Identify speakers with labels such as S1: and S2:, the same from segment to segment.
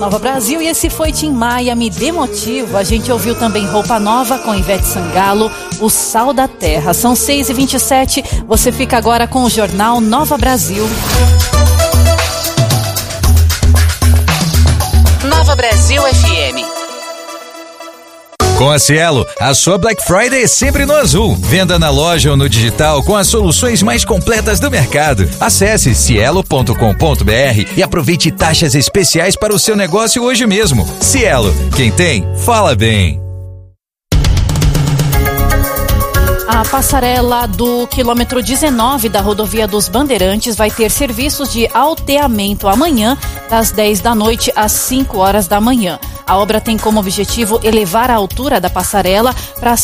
S1: Nova Brasil, e esse foi Tim Maia, Me Dê Motivo. A gente ouviu também Roupa Nova com Ivete Sangalo, O Sal da Terra. São 6h27, você fica agora com o Jornal Nova Brasil.
S2: Nova Brasil FM.
S3: Com a Cielo, a sua Black Friday é sempre no azul. Venda na loja ou no digital com as soluções mais completas do mercado. Acesse cielo.com.br e aproveite taxas especiais para o seu negócio hoje mesmo. Cielo, quem tem, fala bem.
S1: A passarela do quilômetro 19 da rodovia dos Bandeirantes vai ter serviços de alteamento amanhã, das 10 da noite às 5 horas da manhã. A obra tem como objetivo elevar a altura da passarela para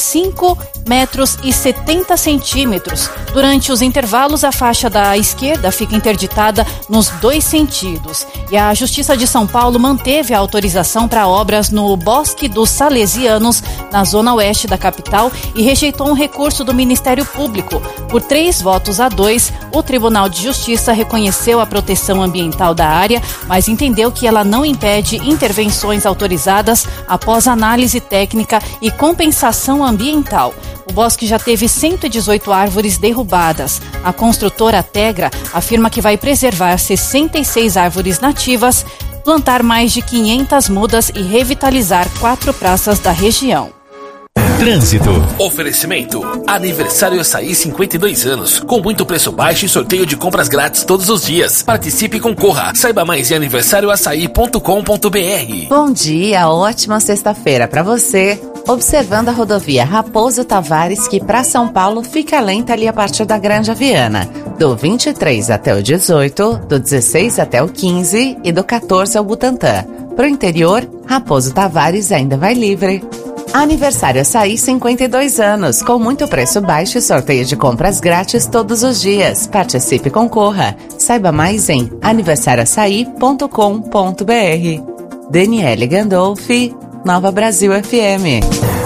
S1: 5,70 metros. Durante os intervalos, a faixa da esquerda fica interditada nos 2 sentidos. E a Justiça de São Paulo manteve a autorização para obras no Bosque dos Salesianos, na zona oeste da capital, e rejeitou um recurso do Ministério Público. Por 3-2, o Tribunal de Justiça reconheceu a proteção ambiental da área, mas entendeu que ela não impede intervenções autorizadas após análise técnica e compensação ambiental. O bosque já teve 118 árvores derrubadas. A construtora Tegra afirma que vai preservar 66 árvores nativas, plantar mais de 500 mudas e revitalizar 4 praças da região.
S4: Trânsito.
S5: Oferecimento. Aniversário Açaí 52 anos. Com muito preço baixo e sorteio de compras grátis todos os dias. Participe e concorra. Saiba mais em aniversarioaçaí.com.br.
S6: Bom dia, ótima sexta-feira para você. Observando a rodovia Raposo Tavares, que para São Paulo fica lenta ali a partir da Grande Viana. Do 23 até o 18, do 16 até o 15 e do 14 ao Butantã. Para o interior, Raposo Tavares ainda vai livre. Aniversário Açaí 52 anos, com muito preço baixo e sorteio de compras grátis todos os dias. Participe e concorra. Saiba mais em aniversarioaçaí.com.br. Daniele Gandolfi, Nova Brasil FM.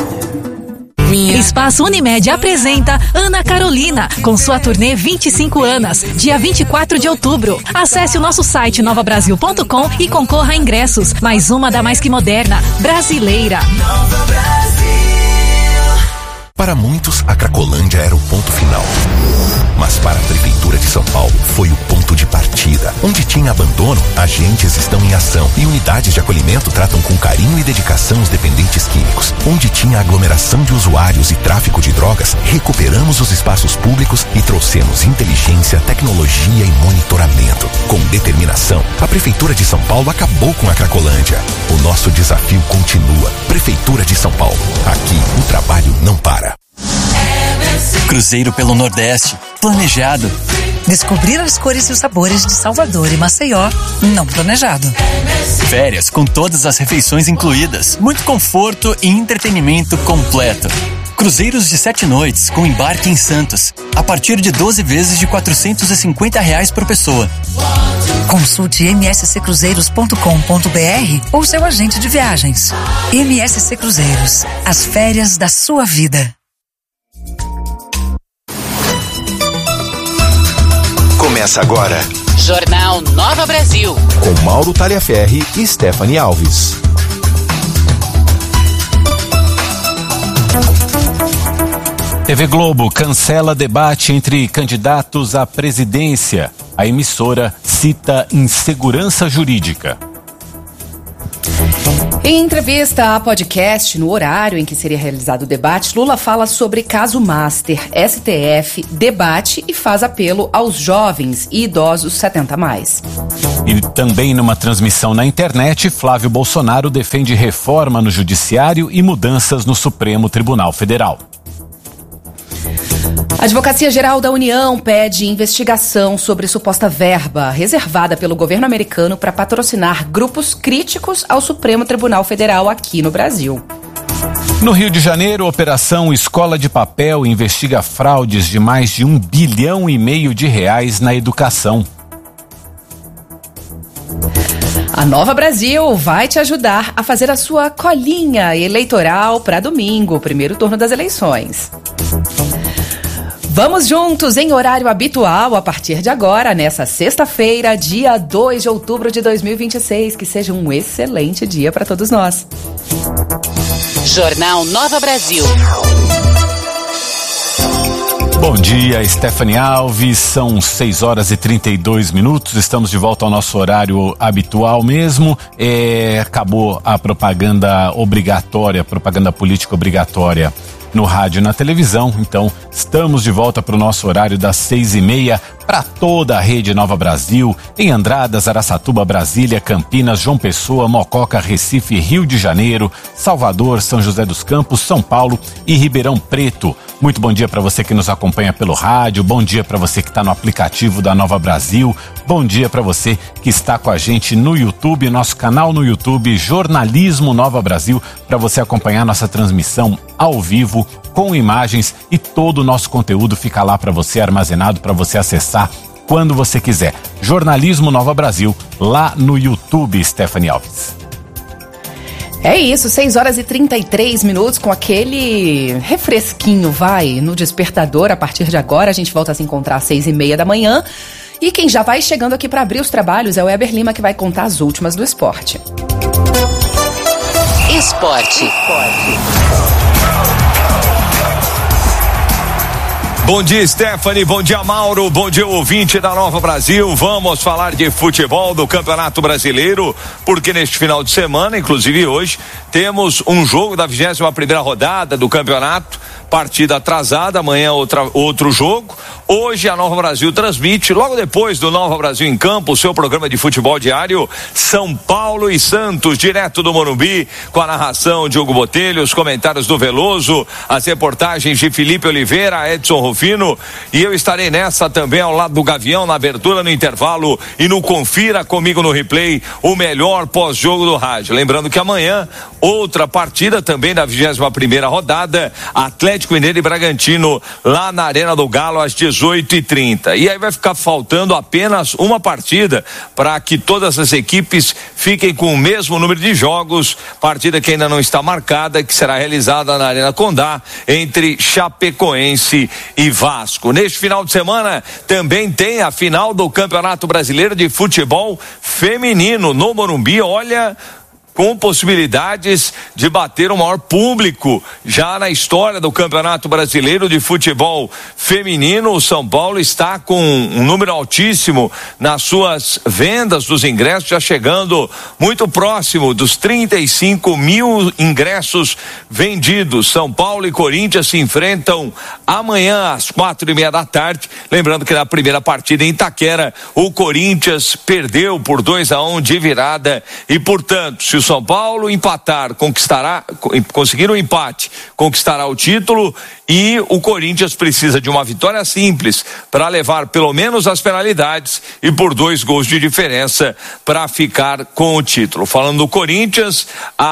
S7: Espaço Unimed apresenta Ana Carolina, com sua turnê 25 anos, dia 24 de outubro. Acesse o nosso site novabrasil.com e concorra a ingressos. Mais uma da mais que moderna, brasileira. Nova Brasil.
S4: Para muitos, a Cracolândia era o ponto final. Mas para a Prefeitura de São Paulo, foi o ponto de partida. Onde tinha abandono, agentes estão em ação e unidades de acolhimento tratam com carinho e dedicação os dependentes químicos. Onde tinha aglomeração de usuários e tráfico de drogas, recuperamos os espaços públicos e trouxemos inteligência, tecnologia e monitoramento. Com determinação, a Prefeitura de São Paulo acabou com a Cracolândia. O nosso desafio continua. Prefeitura de São Paulo. Aqui, o trabalho não para.
S8: Cruzeiro pelo Nordeste, planejado.
S9: Descobrir as cores e os sabores de Salvador e Maceió, não planejado.
S8: Férias com todas as refeições incluídas, muito conforto e entretenimento completo. Cruzeiros de 7 noites com embarque em Santos, a partir de 12 vezes de R$450 por pessoa.
S9: Consulte msccruzeiros.com.br ou seu agente de viagens. MSC Cruzeiros, as férias da sua vida.
S4: Começa agora.
S2: Jornal Nova Brasil.
S4: Com Mauro Taliaferri e Stephanie Alves.
S10: TV Globo cancela debate entre candidatos à presidência. A emissora cita insegurança jurídica.
S11: Em entrevista a podcast, no horário em que seria realizado o debate, Lula fala sobre caso Master, STF, debate e faz apelo aos jovens e idosos 70+.
S10: E também numa transmissão na internet, Flávio Bolsonaro defende reforma no Judiciário e mudanças no Supremo Tribunal Federal.
S11: A Advocacia Geral da União pede investigação sobre suposta verba reservada pelo governo americano para patrocinar grupos críticos ao Supremo Tribunal Federal aqui no Brasil.
S10: No Rio de Janeiro, a Operação Escola de Papel investiga fraudes de mais de R$1,5 bilhão na educação.
S11: A Nova Brasil vai te ajudar a fazer a sua colinha eleitoral para domingo, primeiro turno das eleições. Vamos juntos em horário habitual a partir de agora, nessa sexta-feira, dia 2 de outubro de 2026. Que seja um excelente dia para todos nós.
S2: Jornal Nova Brasil.
S10: Bom dia, Stephanie Alves, são 6 horas e 32 minutos, estamos de volta ao nosso horário habitual mesmo. Acabou a propaganda obrigatória, propaganda política obrigatória no rádio e na televisão, então estamos de volta para o nosso horário das 6:30 para toda a rede Nova Brasil, em Andradas, Araçatuba, Brasília, Campinas, João Pessoa, Mococa, Recife, Rio de Janeiro, Salvador, São José dos Campos, São Paulo e Ribeirão Preto. Muito bom dia para você que nos acompanha pelo rádio, bom dia para você que está no aplicativo da Nova Brasil, bom dia para você que está com a gente no YouTube, nosso canal no YouTube, Jornalismo Nova Brasil, para você acompanhar nossa transmissão ao vivo, com imagens, e todo o nosso conteúdo fica lá para você armazenado, para você acessar quando você quiser. Jornalismo Nova Brasil, lá no YouTube, Stephanie Alves.
S11: É isso, 6 horas e 33 minutos com aquele refresquinho, no despertador. A partir de agora a gente volta a se encontrar às 6:30 da manhã. E quem já vai chegando aqui para abrir os trabalhos é o Weber Lima, que vai contar as últimas do esporte.
S2: Esporte.
S12: Bom dia, Stephanie, bom dia, Mauro, bom dia, ouvinte da Nova Brasil. Vamos falar de futebol do Campeonato Brasileiro, porque neste final de semana, inclusive hoje, temos um jogo da 21ª rodada do campeonato, partida atrasada, amanhã outro jogo. Hoje a Nova Brasil transmite, logo depois do Nova Brasil em Campo, o seu programa de futebol diário, São Paulo e Santos, direto do Morumbi, com a narração de Hugo Botelho, os comentários do Veloso, as reportagens de Felipe Oliveira, Edson Rufino, e eu estarei nessa também ao lado do Gavião, na abertura, no intervalo e no Confira Comigo no Replay, o melhor pós-jogo do rádio. Lembrando que amanhã, outra partida também da 21ª rodada, Atlético Mineiro e Bragantino, lá na Arena do Galo, às 18h30. E aí vai ficar faltando apenas uma partida para que todas as equipes fiquem com o mesmo número de jogos, partida que ainda não está marcada, que será realizada na Arena Condá, entre Chapecoense e Vasco. Neste final de semana também tem a final do Campeonato Brasileiro de Futebol Feminino no Morumbi. Olha, com possibilidades de bater o maior público já na história do Campeonato Brasileiro de Futebol Feminino. O São Paulo está com um número altíssimo nas suas vendas dos ingressos, já chegando muito próximo dos 35 mil ingressos vendidos. São Paulo e Corinthians se enfrentam amanhã às 4:30 da tarde. Lembrando que na primeira partida em Itaquera, o Corinthians perdeu por 2-1 de virada e, portanto, se o São Paulo empatar, conseguir um empate, conquistará o título, e o Corinthians precisa de uma vitória simples para levar pelo menos as penalidades e por 2 gols de diferença para ficar com o título. Falando do Corinthians,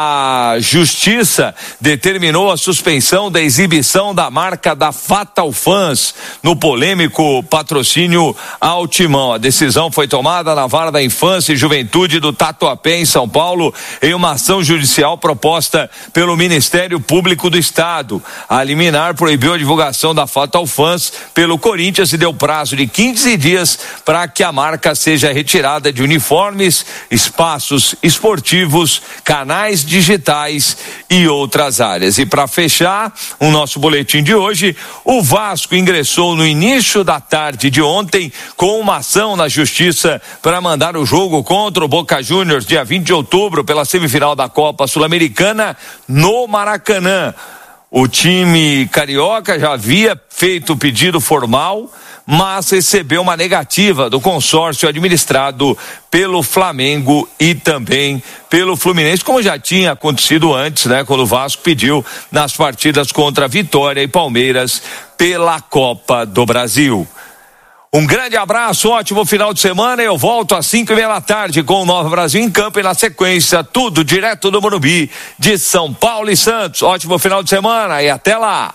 S12: a Justiça determinou a suspensão da exibição da marca da Fatal Fans no polêmico patrocínio ao Timão. A decisão foi tomada na Vara da Infância e Juventude do Tatuapé, em São Paulo, em uma ação judicial proposta pelo Ministério Público do Estado. A liminar proibiu a divulgação da Fatal Fans pelo Corinthians e deu prazo de 15 dias para que a marca seja retirada de uniformes, espaços esportivos, canais digitais e outras áreas. E para fechar o nosso boletim de hoje, o Vasco ingressou no início da tarde de ontem com uma ação na Justiça para mandar o jogo contra o Boca Juniors, dia 20 de outubro, pela semifinal da Copa Sul-Americana, no Maracanã. O time carioca já havia feito o pedido formal, mas recebeu uma negativa do consórcio administrado pelo Flamengo e também pelo Fluminense, como já tinha acontecido antes, quando o Vasco pediu nas partidas contra Vitória e Palmeiras pela Copa do Brasil. Um grande abraço, ótimo final de semana. Eu volto às 5:30 da tarde com o Nova Brasil em Campo e, na sequência, tudo direto do Morumbi, de São Paulo e Santos. Ótimo final de semana e até lá.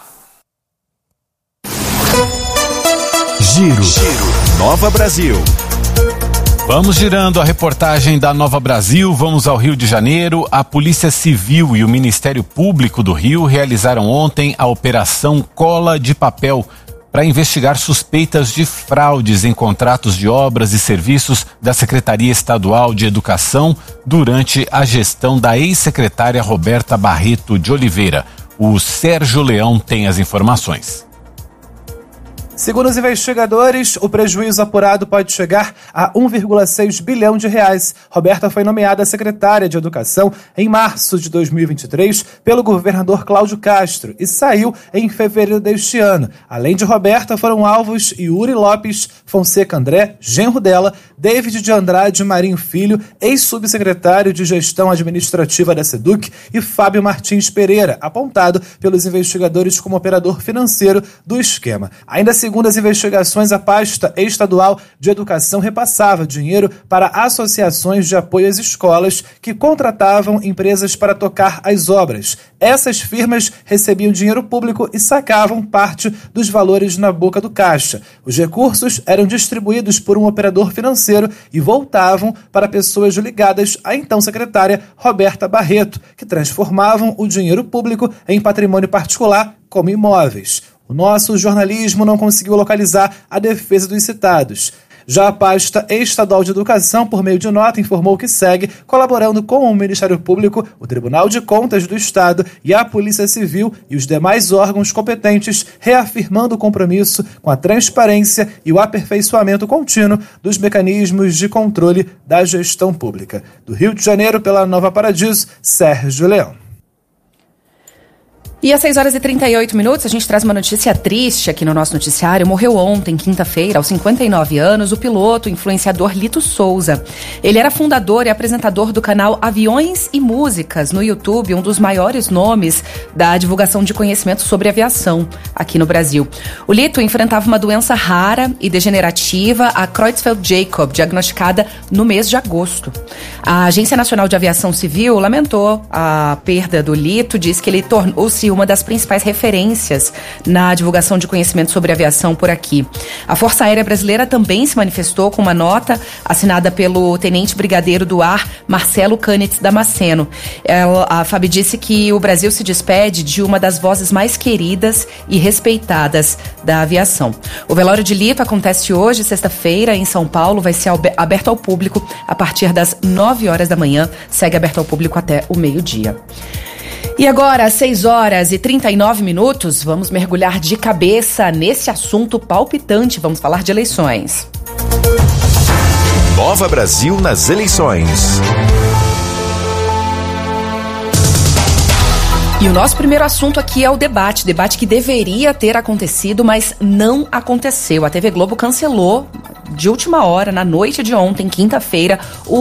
S3: Giro Nova Brasil.
S10: Vamos girando a reportagem da Nova Brasil, vamos ao Rio de Janeiro. A Polícia Civil e o Ministério Público do Rio realizaram ontem a Operação Cola de Papel, para investigar suspeitas de fraudes em contratos de obras e serviços da Secretaria Estadual de Educação durante a gestão da ex-secretária Roberta Barreto de Oliveira. O Sérgio Leão tem as informações.
S13: Segundo os investigadores, o prejuízo apurado pode chegar a 1,6 bilhão de reais. Roberta foi nomeada secretária de Educação em março de 2023 pelo governador Cláudio Castro e saiu em fevereiro deste ano. Além de Roberta, foram alvos Yuri Lopes, Fonseca André, genro dela, David de Andrade Marinho Filho, ex-subsecretário de Gestão Administrativa da SEDUC, e Fábio Martins Pereira, apontado pelos investigadores como operador financeiro do esquema. Ainda segundo as investigações, a pasta estadual de educação repassava dinheiro para associações de apoio às escolas que contratavam empresas para tocar as obras. Essas firmas recebiam dinheiro público e sacavam parte dos valores na boca do caixa. Os recursos eram distribuídos por um operador financeiro e voltavam para pessoas ligadas à então secretária Roberta Barreto, que transformavam o dinheiro público em patrimônio particular, como imóveis. O nosso jornalismo não conseguiu localizar a defesa dos citados. Já a pasta estadual de educação, por meio de nota, informou que segue colaborando com o Ministério Público, o Tribunal de Contas do Estado e a Polícia Civil e os demais órgãos competentes, reafirmando o compromisso com a transparência e o aperfeiçoamento contínuo dos mecanismos de controle da gestão pública. Do Rio de Janeiro, pela Nova Paradiso, Sérgio Leão.
S11: E às 6h38, a gente traz uma notícia triste aqui no nosso noticiário. Morreu ontem, quinta-feira, aos 59 anos, o piloto influenciador Lito Souza. Ele era fundador e apresentador do canal Aviões e Músicas no YouTube, um dos maiores nomes da divulgação de conhecimento sobre aviação aqui no Brasil. O Lito enfrentava uma doença rara e degenerativa, a Creutzfeldt-Jakob, diagnosticada no mês de agosto. A Agência Nacional de Aviação Civil lamentou a perda do Lito, diz que ele tornou-se uma das principais referências na divulgação de conhecimento sobre aviação por aqui. A Força Aérea Brasileira também se manifestou com uma nota assinada pelo Tenente Brigadeiro do Ar, Marcelo Canitz Damasceno. A FAB disse que o Brasil se despede de uma das vozes mais queridas e respeitadas da aviação. O velório de Lito acontece hoje, sexta-feira, em São Paulo, vai ser aberto ao público a partir das 9 horas da manhã, segue aberto ao público até o meio-dia. E agora, às 6h39, vamos mergulhar de cabeça nesse assunto palpitante. Vamos falar de eleições.
S4: Nova Brasil nas eleições.
S11: E o nosso primeiro assunto aqui é o debate que deveria ter acontecido, mas não aconteceu. A TV Globo cancelou de última hora, na noite de ontem, quinta-feira, o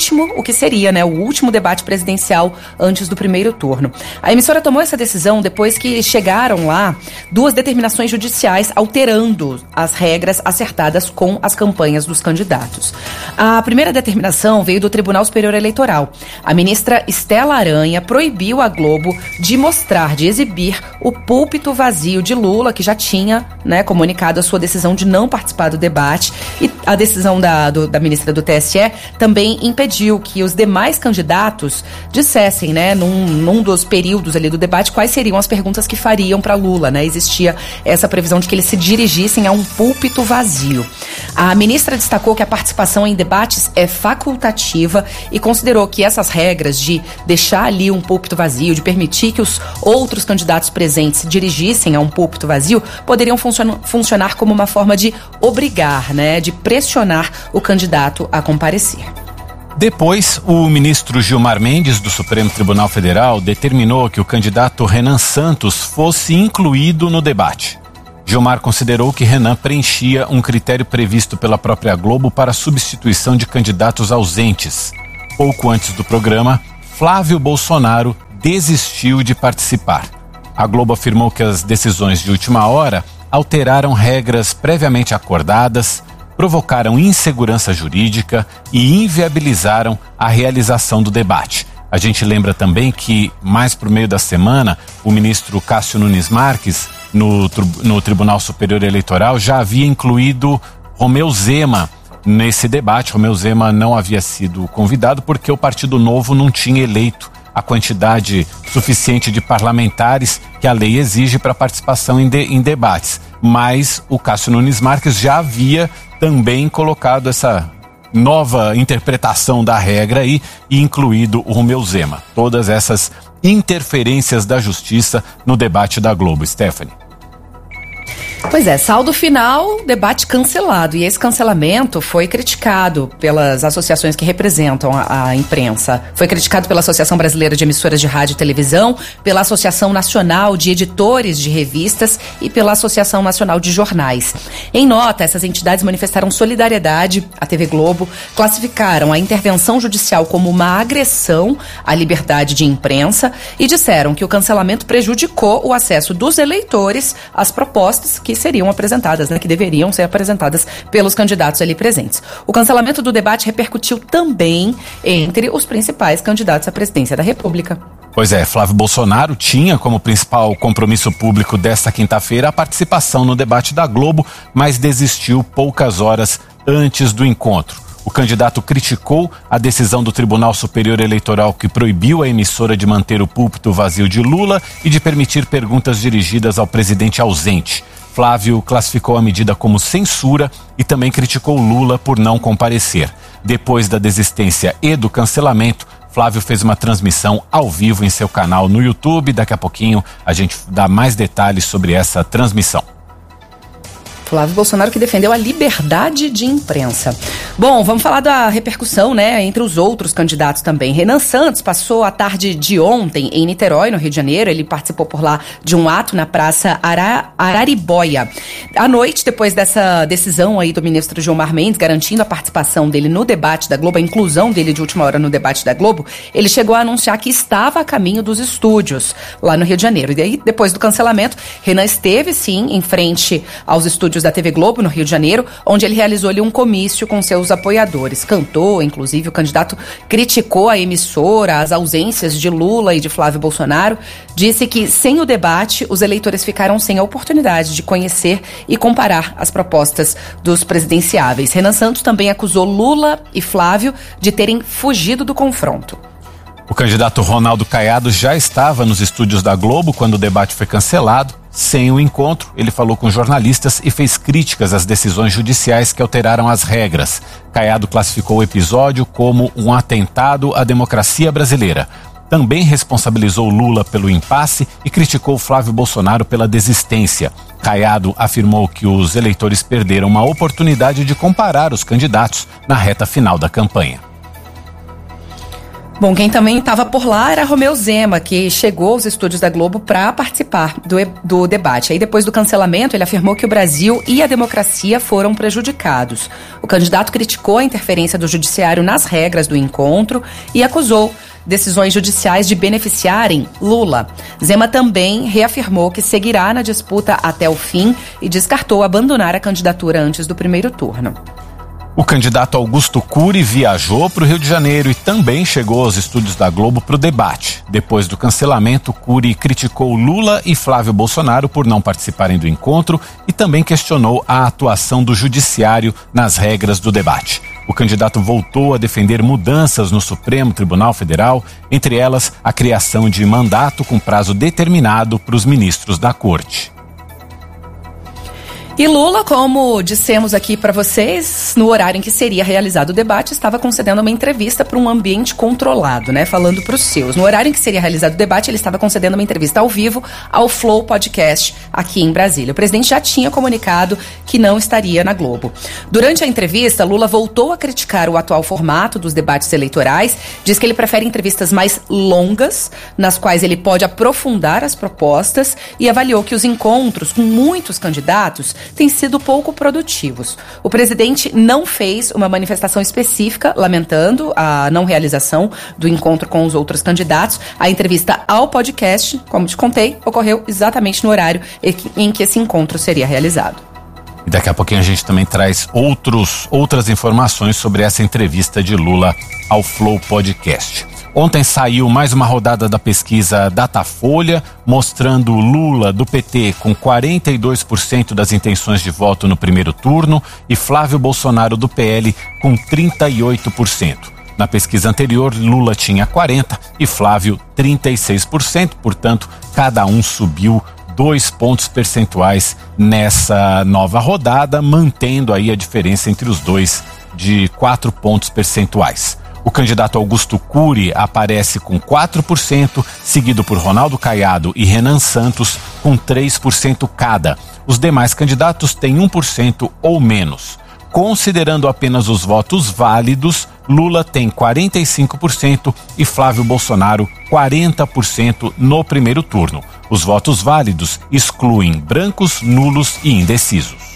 S11: último debate presidencial antes do primeiro turno. A emissora tomou essa decisão depois que chegaram lá 2 determinações judiciais alterando as regras acertadas com as campanhas dos candidatos. A primeira determinação veio do Tribunal Superior Eleitoral. A ministra Estela Aranha proibiu a Globo de exibir o púlpito vazio de Lula, que já tinha, comunicado a sua decisão de não participar do debate. E a decisão da ministra do TSE também impediu que os demais candidatos dissessem, num dos períodos ali do debate, quais seriam as perguntas que fariam para Lula, Existia essa previsão de que eles se dirigissem a um púlpito vazio. A ministra destacou que a participação em debates é facultativa e considerou que essas regras de deixar ali um púlpito vazio, de permitir que os outros candidatos presentes se dirigissem a um púlpito vazio, poderiam funcionar como uma forma de obrigar, de pressionar o candidato a comparecer.
S10: Depois, o ministro Gilmar Mendes, do Supremo Tribunal Federal, determinou que o candidato Renan Santos fosse incluído no debate. Gilmar considerou que Renan preenchia um critério previsto pela própria Globo para a substituição de candidatos ausentes. Pouco antes do programa, Flávio Bolsonaro desistiu de participar. A Globo afirmou que as decisões de última hora alteraram regras previamente acordadas, provocaram insegurança jurídica e inviabilizaram a realização do debate. A gente lembra também que, mais pro meio da semana, o ministro Cássio Nunes Marques, no Tribunal Superior Eleitoral, já havia incluído Romeu Zema nesse debate. Romeu Zema não havia sido convidado porque o Partido Novo não tinha eleito a quantidade suficiente de parlamentares que a lei exige para participação em debates. mas o Cássio Nunes Marques já havia também colocado essa nova interpretação da regra aí e incluído o Romeu Zema. Todas essas interferências da justiça no debate da Globo, Stephanie.
S11: Pois é, saldo final, debate cancelado. E esse cancelamento foi criticado pelas associações que representam a imprensa. Foi criticado pela Associação Brasileira de Emissoras de Rádio e Televisão, pela Associação Nacional de Editores de Revistas e pela Associação Nacional de Jornais. Em nota, essas entidades manifestaram solidariedade à TV Globo, classificaram a intervenção judicial como uma agressão à liberdade de imprensa e disseram que o cancelamento prejudicou o acesso dos eleitores às propostas que seriam apresentadas, que deveriam ser apresentadas pelos candidatos ali presentes. O cancelamento do debate repercutiu também entre os principais candidatos à presidência da República.
S10: Pois é, Flávio Bolsonaro tinha como principal compromisso público desta quinta-feira a participação no debate da Globo, mas desistiu poucas horas antes do encontro. O candidato criticou a decisão do Tribunal Superior Eleitoral que proibiu a emissora de manter o púlpito vazio de Lula e de permitir perguntas dirigidas ao presidente ausente. Flávio classificou a medida como censura e também criticou Lula por não comparecer. Depois da desistência e do cancelamento, Flávio fez uma transmissão ao vivo em seu canal no YouTube. Daqui a pouquinho a gente dá mais detalhes sobre essa transmissão.
S11: Flávio Bolsonaro que defendeu a liberdade de imprensa. Bom, vamos falar da repercussão, entre os outros candidatos também. Renan Santos passou a tarde de ontem em Niterói, no Rio de Janeiro. Ele participou por lá de um ato na Praça Araribóia. À noite, depois dessa decisão aí do ministro Gilmar Mendes, garantindo a participação dele no debate da Globo, a inclusão dele de última hora no debate da Globo, ele chegou a anunciar que estava a caminho dos estúdios lá no Rio de Janeiro. E aí, depois do cancelamento, Renan esteve, sim, em frente aos estúdios da TV Globo, no Rio de Janeiro, onde ele realizou ali um comício com seus apoiadores. Cantou, inclusive, o candidato criticou a emissora, as ausências de Lula e de Flávio Bolsonaro, disse que sem o debate, os eleitores ficaram sem a oportunidade de conhecer e comparar as propostas dos presidenciáveis. Renan Santos também acusou Lula e Flávio de terem fugido do confronto.
S10: O candidato Ronaldo Caiado já estava nos estúdios da Globo quando o debate foi cancelado. Sem o encontro, ele falou com jornalistas e fez críticas às decisões judiciais que alteraram as regras. Caiado classificou o episódio como um atentado à democracia brasileira. Também responsabilizou Lula pelo impasse e criticou Flávio Bolsonaro pela desistência. Caiado afirmou que os eleitores perderam uma oportunidade de comparar os candidatos na reta final da campanha.
S11: Bom, quem também estava por lá era Romeu Zema, que chegou aos estúdios da Globo para participar do debate. Aí, depois do cancelamento, ele afirmou que o Brasil e a democracia foram prejudicados. O candidato criticou a interferência do judiciário nas regras do encontro e acusou decisões judiciais de beneficiarem Lula. Zema também reafirmou que seguirá na disputa até o fim e descartou abandonar a candidatura antes do primeiro turno.
S10: O candidato Augusto Cury viajou para o Rio de Janeiro e também chegou aos estúdios da Globo para o debate. Depois do cancelamento, Cury criticou Lula e Flávio Bolsonaro por não participarem do encontro e também questionou a atuação do judiciário nas regras do debate. O candidato voltou a defender mudanças no Supremo Tribunal Federal, entre elas a criação de mandato com prazo determinado para os ministros da Corte.
S11: E Lula, como dissemos aqui para vocês, no horário em que seria realizado o debate, estava concedendo uma entrevista para um ambiente controlado, falando para os seus. No horário em que seria realizado o debate, ele estava concedendo uma entrevista ao vivo ao Flow Podcast aqui em Brasília. O presidente já tinha comunicado que não estaria na Globo. Durante a entrevista, Lula voltou a criticar o atual formato dos debates eleitorais, diz que ele prefere entrevistas mais longas, nas quais ele pode aprofundar as propostas, e avaliou que os encontros com muitos candidatos têm sido pouco produtivos. O presidente não fez uma manifestação específica lamentando a não realização do encontro com os outros candidatos. A entrevista ao podcast, como te contei, ocorreu exatamente no horário em que esse encontro seria realizado.
S10: E daqui a pouquinho a gente também traz outras informações sobre essa entrevista de Lula ao Flow Podcast. Ontem saiu mais uma rodada da pesquisa Datafolha, mostrando Lula do PT com 42% das intenções de voto no primeiro turno e Flávio Bolsonaro do PL com 38%. Na pesquisa anterior, Lula tinha 40% e Flávio 36%, portanto, cada um subiu 2 pontos percentuais nessa nova rodada, mantendo aí a diferença entre os dois de 4 pontos percentuais. O candidato Augusto Cury aparece com 4%, seguido por Ronaldo Caiado e Renan Santos com 3% cada. Os demais candidatos têm 1% ou menos. Considerando apenas os votos válidos, Lula tem 45% e Flávio Bolsonaro 40% no primeiro turno. Os votos válidos excluem brancos, nulos e indecisos.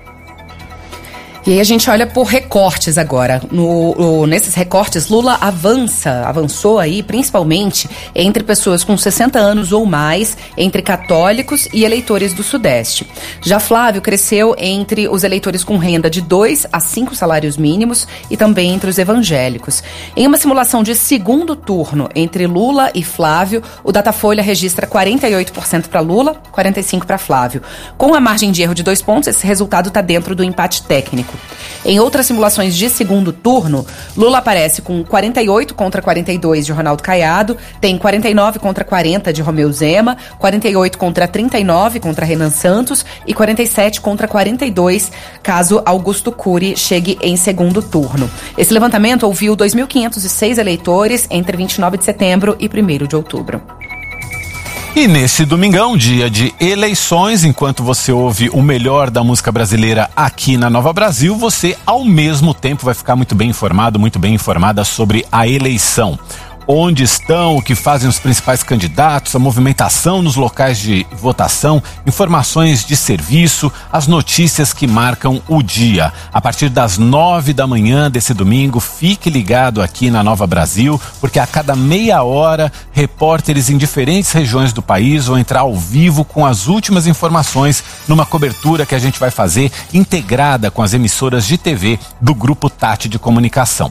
S11: E aí a gente olha por recortes agora. Nesses recortes, Lula avançou aí principalmente entre pessoas com 60 anos ou mais, entre católicos e eleitores do Sudeste. Já Flávio cresceu entre os eleitores com renda de 2 a 5 salários mínimos e também entre os evangélicos. Em uma simulação de segundo turno entre Lula e Flávio, o Datafolha registra 48% para Lula, 45% para Flávio. Com a margem de erro de 2 pontos, esse resultado está dentro do empate técnico. Em outras simulações de segundo turno, Lula aparece com 48 contra 42 de Ronaldo Caiado, tem 49 contra 40 de Romeu Zema, 48 contra 39 contra Renan Santos e 47 contra 42 caso Augusto Cury chegue em segundo turno. Esse levantamento ouviu 2.506 eleitores entre 29 de setembro e 1º de outubro.
S10: E nesse domingão, dia de eleições, enquanto você ouve o melhor da música brasileira aqui na Nova Brasil, você ao mesmo tempo vai ficar muito bem informado, muito bem informada sobre a eleição. Onde estão, o que fazem os principais candidatos, a movimentação nos locais de votação, informações de serviço, as notícias que marcam o dia. A partir das 9 da manhã desse domingo, fique ligado aqui na Nova Brasil, porque a cada meia hora, repórteres em diferentes regiões do país vão entrar ao vivo com as últimas informações numa cobertura que a gente vai fazer integrada com as emissoras de TV do Grupo Tati de Comunicação.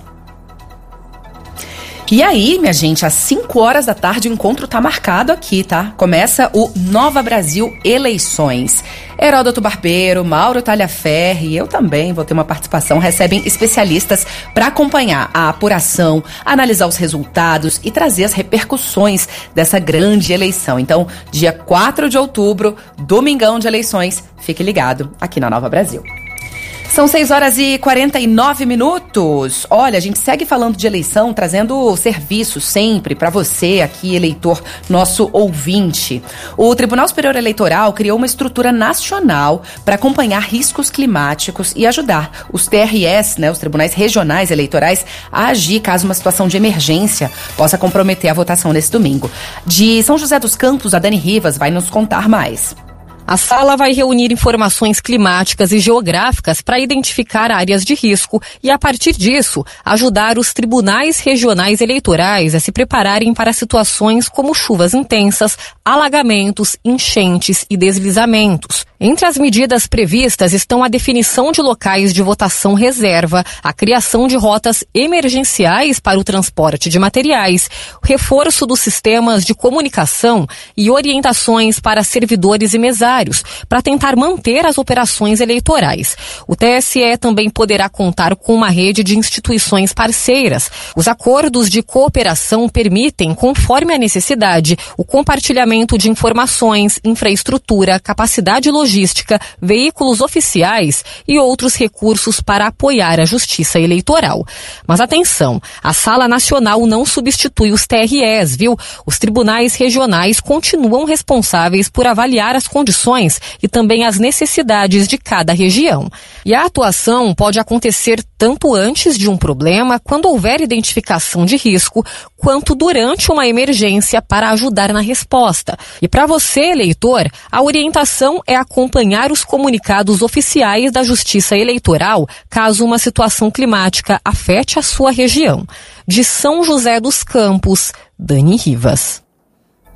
S11: E aí, minha gente, às 5 horas da tarde o encontro tá marcado aqui, tá? Começa o Nova Brasil Eleições. Heródoto Barbeiro, Mauro Talhaferri e eu também vou ter uma participação, recebem especialistas para acompanhar a apuração, analisar os resultados e trazer as repercussões dessa grande eleição. Então, dia 4 de outubro, domingão de eleições, fique ligado aqui na Nova Brasil. São 6 horas e 49 minutos. Olha, a gente segue falando de eleição, trazendo serviços sempre para você aqui, eleitor, nosso ouvinte. O Tribunal Superior Eleitoral criou uma estrutura nacional para acompanhar riscos climáticos e ajudar os TREs, os Tribunais Regionais Eleitorais, a agir caso uma situação de emergência possa comprometer a votação nesse domingo. De São José dos Campos, a Dani Rivas vai nos contar mais.
S14: A sala vai reunir informações climáticas e geográficas para identificar áreas de risco e, a partir disso, ajudar os tribunais regionais eleitorais a se prepararem para situações como chuvas intensas, alagamentos, enchentes e deslizamentos. Entre as medidas previstas estão a definição de locais de votação reserva, a criação de rotas emergenciais para o transporte de materiais, o reforço dos sistemas de comunicação e orientações para servidores e mesários, para tentar manter as operações eleitorais. O TSE também poderá contar com uma rede de instituições parceiras. Os acordos de cooperação permitem, conforme a necessidade, o compartilhamento de informações, infraestrutura, capacidade logística, veículos oficiais e outros recursos para apoiar a justiça eleitoral. Mas atenção, a Sala Nacional não substitui os TREs, viu? Os tribunais regionais continuam responsáveis por avaliar as condições e também as necessidades de cada região. E a atuação pode acontecer tanto antes de um problema, quando houver identificação de risco, quanto durante uma emergência para ajudar na resposta. E para você, eleitor, a orientação é acompanhar os comunicados oficiais da Justiça Eleitoral caso uma situação climática afete a sua região. De São José dos Campos, Dani Rivas.